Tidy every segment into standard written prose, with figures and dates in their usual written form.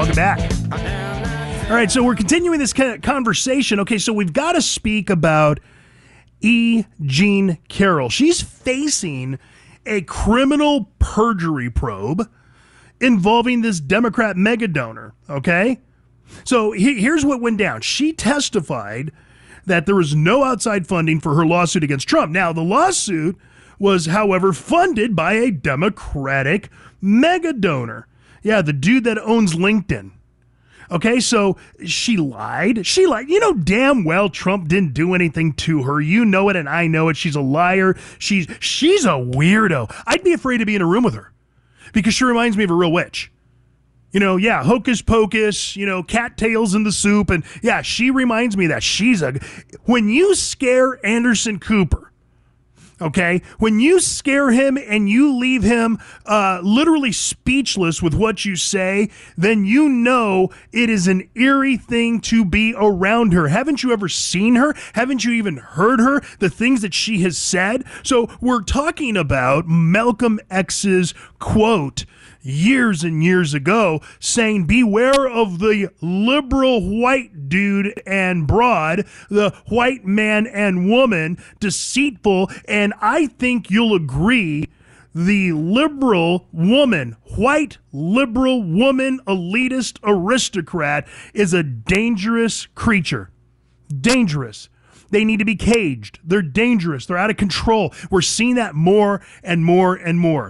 Welcome back. All right, so we're continuing this kind of conversation. Okay, so we've got to speak about E. Jean Carroll. She's facing a criminal perjury probe involving this Democrat mega donor, okay? So here's what went down. She testified that there was no outside funding for her lawsuit against Trump. Now, the lawsuit was, however, funded by a Democratic mega donor. Yeah, the dude that owns LinkedIn. Okay, so she lied. You know damn well Trump didn't do anything to her. You know it and I know it. She's a liar. She's a weirdo. I'd be afraid to be in a room with her because she reminds me of a real witch. You know, yeah, hocus pocus, you know, cattails in the soup. And yeah, she reminds me of that. When you scare Anderson Cooper, okay, when you scare him and you leave him literally speechless with what you say, then you know it is an eerie thing to be around her. Haven't you ever seen her? Haven't you even heard her? The things that she has said? So we're talking about Malcolm X's quote years and years ago saying, beware of the liberal white dude and broad, the white man and woman, deceitful. And I think you'll agree the liberal woman, white liberal woman, elitist aristocrat is a dangerous creature. Dangerous. They need to be caged. They're dangerous. They're out of control. We're seeing that more and more and more.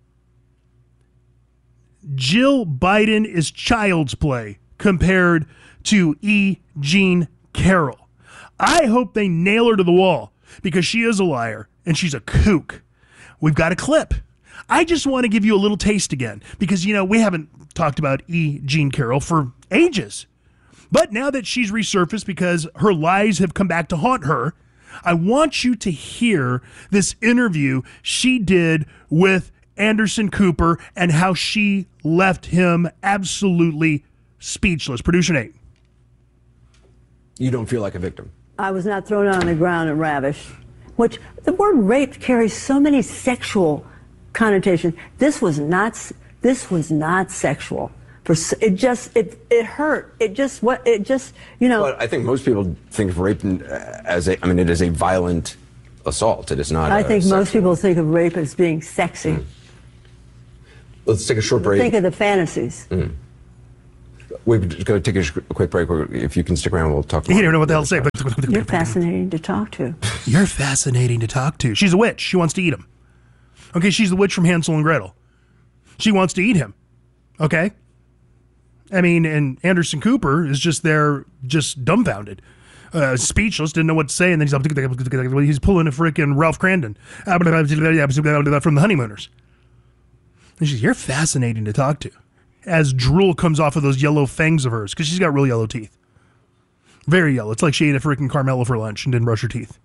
Jill Biden is child's play compared to E. Jean Carroll. I hope they nail her to the wall because she is a liar and she's a kook. We've got a clip. I just want to give you a little taste again because, you know, we haven't talked about E. Jean Carroll for ages. But now that she's resurfaced because her lies have come back to haunt her, I want you to hear this interview she did with Anderson Cooper and how she left him absolutely speechless. Producer Nate. You don't feel like a victim? I was not thrown on the ground and ravished, which the word rape carries so many sexual connotations. This was not sexual. It hurt. You know. But I think most people think of rape as it is a violent assault. It is not. I think most people think of rape as being sexy. Mm. Let's take a short break. Think of the fantasies. Mm. We're going to take a quick break. If you can stick around, we'll talk. You don't know what the hell to say. You're fascinating to talk to. You're fascinating to talk to. She's a witch. She wants to eat him. Okay, she's the witch from Hansel and Gretel. She wants to eat him. Okay? I mean, and Anderson Cooper is just there, just dumbfounded. Speechless, didn't know what to say, and then he's pulling a freaking Ralph Crandon from The Honeymooners. And she's, you're fascinating to talk to. As drool comes off of those yellow fangs of hers, because she's got real yellow teeth. Very yellow. It's like she ate a freaking Carmelo for lunch and didn't brush her teeth.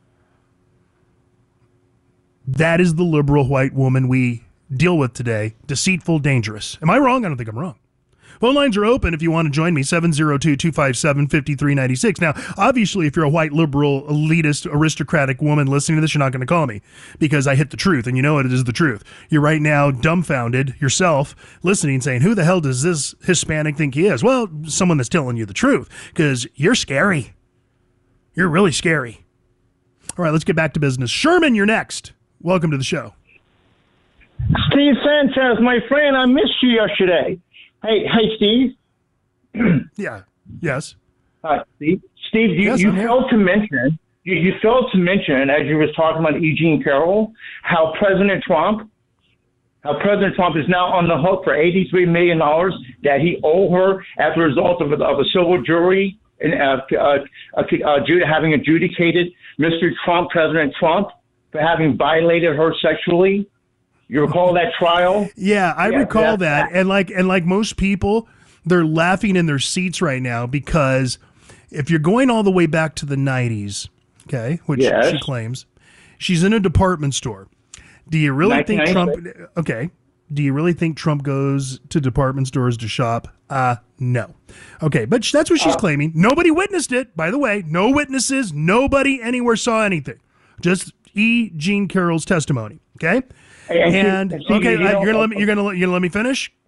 That is the liberal white woman we deal with today. Deceitful, dangerous. Am I wrong? I don't think I'm wrong. Phone lines are open if you want to join me, 702-257-5396. Now, obviously, if you're a white, liberal, elitist, aristocratic woman listening to this, you're not going to call me because I hit the truth, and you know it is the truth. You're right now dumbfounded yourself, listening, saying, who the hell does this Hispanic think he is? Well, someone that's telling you the truth because you're scary. You're really scary. All right, let's get back to business. Sherman, you're next. Welcome to the show. Steve Sanchez, my friend, I missed you yesterday. Hey, Steve. Yeah. Yes. Hi, Steve. Steve, you failed to mention. You failed to mention, as you was talking about E. Jean Carroll, how President Trump is now on the hook for $83 million that he owed her as a result of a civil jury and having adjudicated Mr. Trump, President Trump, for having violated her sexually. You recall that trial? Yeah, I recall that. And like most people, they're laughing in their seats right now because if you're going all the way back to the 90s, okay, which she claims, she's in a department store. Do you really think Trump do you really think Trump goes to department stores to shop? No. Okay, but that's what she's claiming. Nobody witnessed it, by the way. No witnesses, nobody anywhere saw anything. Just E. Jean Carroll's testimony, okay? You're gonna let me finish?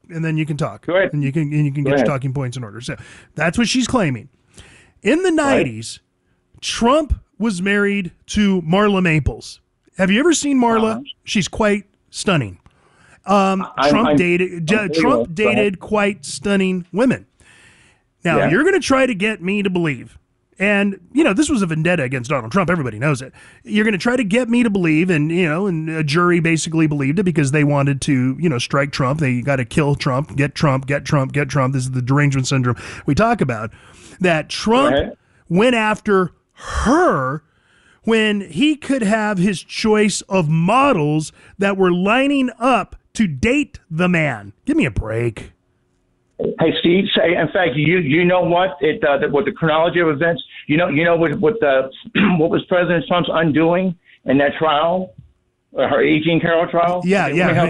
and then you can talk. Go ahead. And you can get your talking points in order. So that's what she's claiming. In the 90s, Trump was married to Marla Maples. Have you ever seen Marla? She's quite stunning. Trump dated quite stunning women. Now, you're going to try to get me to believe, and, this was a vendetta against Donald Trump. Everybody knows it. You're going to try to get me to believe, and a jury basically believed it because they wanted to, strike Trump. They got to kill Trump, get Trump, get Trump, get Trump. This is the derangement syndrome we talk about. That Trump went after her when he could have his choice of models that were lining up to date the man. Give me a break. Hey, Steve. In fact, you know what? With the chronology of events, what was President Trump's undoing in that trial, her E. Jean Carroll trial? Yeah,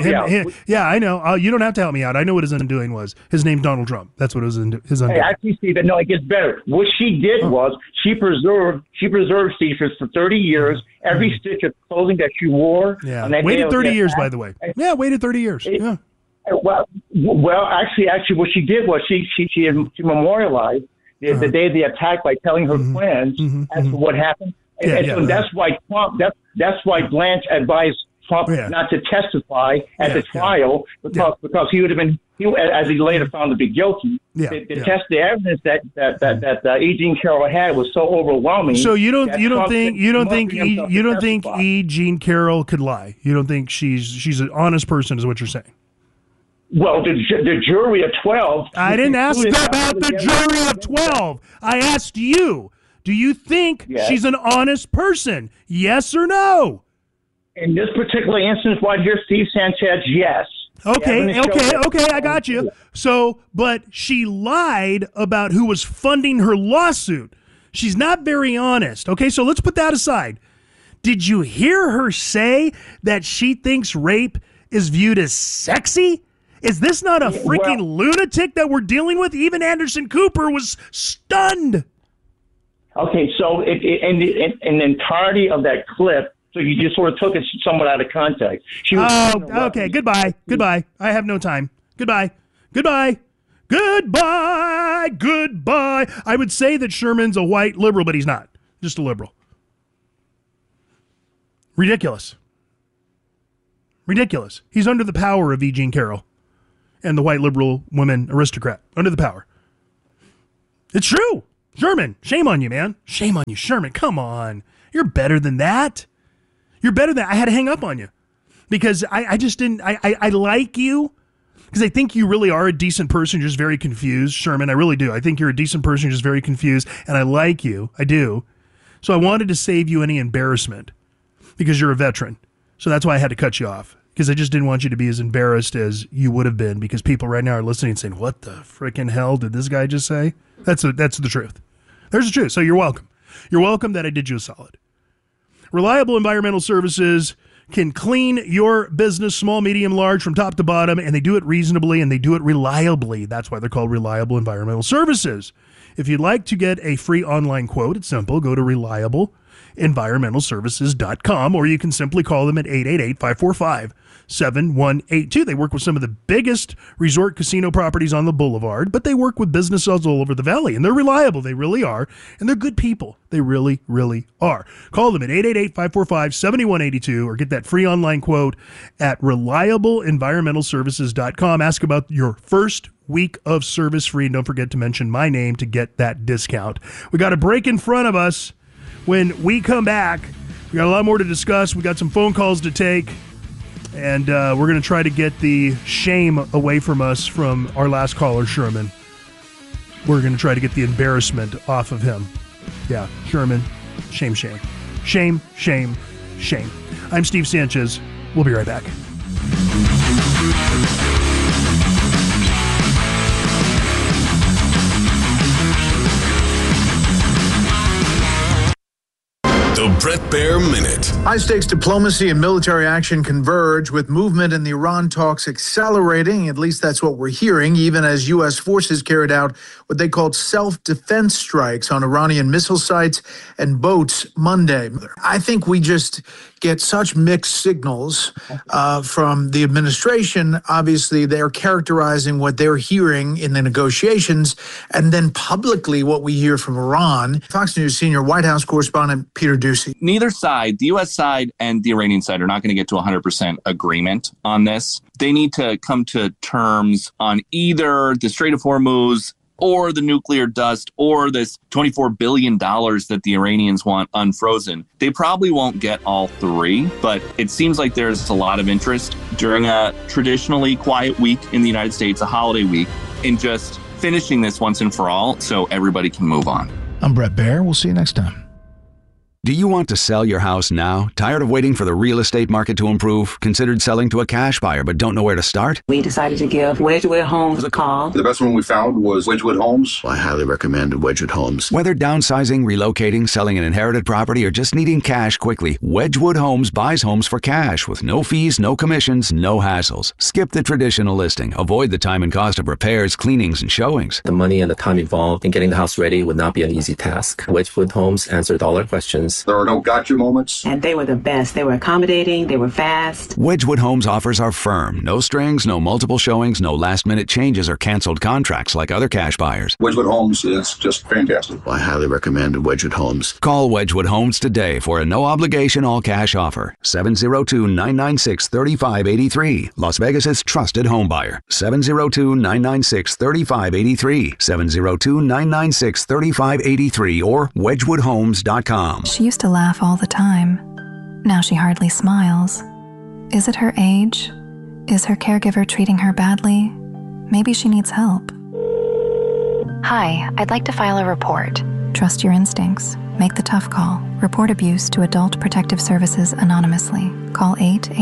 I know. You don't have to help me out. I know what his undoing was. His name's Donald Trump. That's what his undoing. Hey, actually, Steve, no, it gets better. What she did was she preserved Steve for 30 years every stitch of clothing that she wore. Yeah, waited 30 years, by the way. Yeah, waited 30 years. Yeah. Well, actually, what she did was she memorialized the day of the attack by telling her friends as to what happened, and that's why Trump. That's why Blanche advised Trump not to testify at the trial because he would have been, as he later found to be guilty. Test the evidence that E. Jean Carroll had was so overwhelming. So you don't think E. Jean Carroll could lie? You don't think she's an honest person? Is what you're saying? Well, the jury of 12. I didn't ask about the jury of 12. I asked you. Do you think she's an honest person? Yes or no? In this particular instance, right here, Steve Sanchez, yes. Okay, I got you. So, but she lied about who was funding her lawsuit. She's not very honest. Okay, so let's put that aside. Did you hear her say that she thinks rape is viewed as sexy? Is this not a freaking lunatic that we're dealing with? Even Anderson Cooper was stunned. Okay, so in the entirety of that clip, so you just sort of took it somewhat out of context. Okay, goodbye. I have no time. Goodbye. I would say that Sherman's a white liberal, but he's not. Just a liberal. Ridiculous. He's under the power of E. Jean Carroll and the white liberal woman aristocrat. Under the power. It's true. Sherman, shame on you, man. Shame on you, Sherman. Come on. You're better than that. I had to hang up on you because I just didn't. I like you because I think you really are a decent person. You're just very confused, Sherman. I really do. I think you're a decent person. You're just very confused, and I like you. I do. So I wanted to save you any embarrassment because you're a veteran. So that's why I had to cut you off. Because I just didn't want you to be as embarrassed as you would have been because people right now are listening and saying, what the frickin' hell did this guy just say? That's the truth. There's the truth. So you're welcome. You're welcome that I did you a solid. Reliable Environmental Services can clean your business, small, medium, large, from top to bottom, and they do it reasonably and they do it reliably. That's why they're called Reliable Environmental Services. If you'd like to get a free online quote, it's simple. Go to reliableenvironmentalservices.com, or you can simply call them at 888-545-7182. They work with some of the biggest resort casino properties on the boulevard, but they work with businesses all over the valley, and they're reliable. They really are, and they're good people. They really, really are. Call them at 888-545-7182 or get that free online quote at reliableenvironmentalservices.com. Ask about your first week of service free, and don't forget to mention my name to get that discount. We got a break in front of us. When we come back, we got a lot more to discuss. We got some phone calls to take, and we're going to try to get the shame away from us from our last caller, Sherman. We're going to try to get the embarrassment off of him. Yeah, Sherman, shame. Shame. I'm Steve Sanchez. We'll be right back. The Bret Baier Minute. High-stakes diplomacy and military action converge, with movement in the Iran talks accelerating. At least that's what we're hearing, even as U.S. forces carried out what they called self-defense strikes on Iranian missile sites and boats Monday. I think we just get such mixed signals from the administration. Obviously, they're characterizing what they're hearing in the negotiations, and then publicly what we hear from Iran. Fox News senior White House correspondent Peter Doocy. Neither side, the U.S. side and the Iranian side, are not going to get to 100% agreement on this. They need to come to terms on either the Strait of Hormuz or the nuclear dust, or this $24 billion that the Iranians want unfrozen. They probably won't get all three, but it seems like there's a lot of interest during a traditionally quiet week in the United States, a holiday week, in just finishing this once and for all so everybody can move on. I'm Brett Baer. We'll see you next time. Do you want to sell your house now? Tired of waiting for the real estate market to improve? Considered selling to a cash buyer but don't know where to start? We decided to give Wedgwood Homes a call. The best one we found was Wedgwood Homes. I highly recommend Wedgwood Homes. Whether downsizing, relocating, selling an inherited property, or just needing cash quickly, Wedgwood Homes buys homes for cash with no fees, no commissions, no hassles. Skip the traditional listing. Avoid the time and cost of repairs, cleanings, and showings. The money and the time involved in getting the house ready would not be an easy task. Wedgwood Homes answered all our questions. There are no gotcha moments. And they were the best. They were accommodating. They were fast. Wedgwood Homes offers are firm. No strings, no multiple showings, no last-minute changes or canceled contracts like other cash buyers. Wedgwood Homes is just fantastic. I highly recommend Wedgwood Homes. Call Wedgwood Homes today for a no-obligation all-cash offer. 702-996-3583. Las Vegas's trusted home buyer. 702-996-3583. 702-996-3583 or wedgwoodhomes.com. She used to laugh all the time. Now she hardly smiles. Is it her age? Is her caregiver treating her badly? Maybe she needs help. Hi, I'd like to file a report. Trust your instincts. Make the tough call. Report abuse to Adult Protective Services anonymously. Call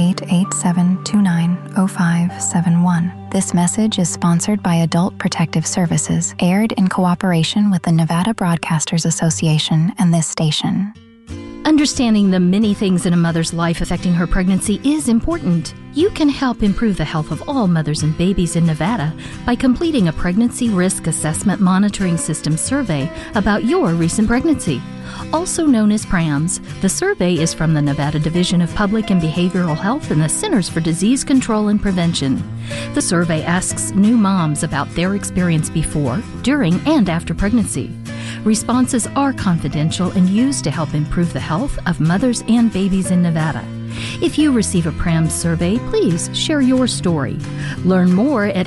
888-729-0571. This message is sponsored by Adult Protective Services, aired in cooperation with the Nevada Broadcasters Association and this station. Understanding the many things in a mother's life affecting her pregnancy is important. You can help improve the health of all mothers and babies in Nevada by completing a Pregnancy Risk Assessment Monitoring System survey about your recent pregnancy. Also known as PRAMS, the survey is from the Nevada Division of Public and Behavioral Health and the Centers for Disease Control and Prevention. The survey asks new moms about their experience before, during, and after pregnancy. Responses are confidential and used to help improve the health of mothers and babies in Nevada. If you receive a PRAMS survey, please share your story. Learn more at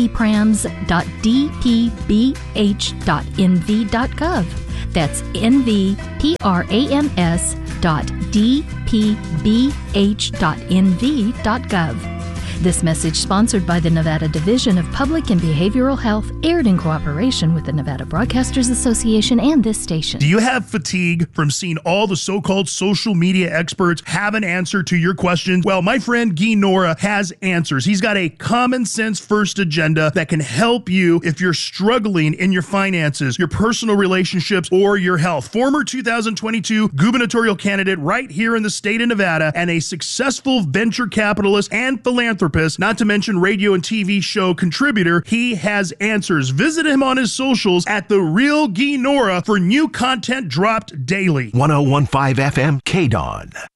nvprams.dpbh.nv.gov. That's nvprams.dpbh.nv.gov. This message sponsored by the Nevada Division of Public and Behavioral Health, aired in cooperation with the Nevada Broadcasters Association and this station. Do you have fatigue from seeing all the so-called social media experts have an answer to your questions? Well, my friend Guy Nora has answers. He's got a common sense first agenda that can help you if you're struggling in your finances, your personal relationships, or your health. Former 2022 gubernatorial candidate right here in the state of Nevada and a successful venture capitalist and philanthropist, not to mention radio and TV show contributor, he has answers. Visit him on his socials at The Real Guy Nora for new content dropped daily. 101.5 FM, KDON.